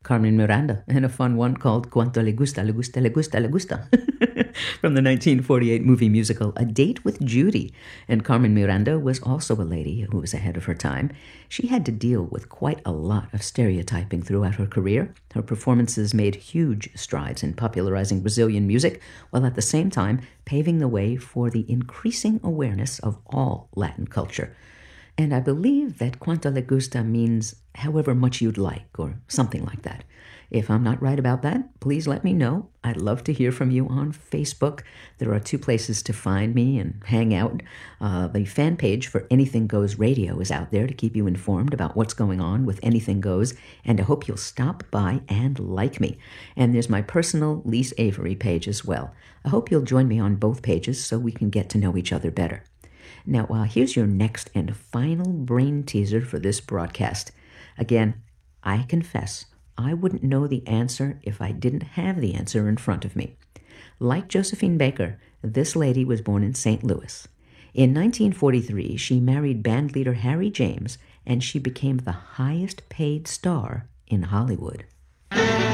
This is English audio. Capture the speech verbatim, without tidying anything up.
Carmen Miranda and a fun one called Cuanto Le Gusta, Le Gusta, Le Gusta, Le Gusta from the nineteen forty-eight movie musical A Date with Judy. And Carmen Miranda was also a lady who was ahead of her time. She had to deal with quite a lot of stereotyping throughout her career. Her performances made huge strides in popularizing Brazilian music, while at the same time paving the way for the increasing awareness of all Latin culture. And I believe that Cuanto Le Gusta means however much you'd like, or something like that. If I'm not right about that, please let me know. I'd love to hear from you on Facebook. There are two places to find me and hang out. Uh, the fan page for Anything Goes Radio is out there to keep you informed about what's going on with Anything Goes, and I hope you'll stop by and like me. And there's my personal Lise Avery page as well. I hope you'll join me on both pages so we can get to know each other better. Now, uh, here's your next and final brain teaser for this broadcast. Again, I confess, I wouldn't know the answer if I didn't have the answer in front of me. Like Josephine Baker, this lady was born in Saint Louis. In nineteen forty-three, she married bandleader Harry James, and she became the highest paid star in Hollywood.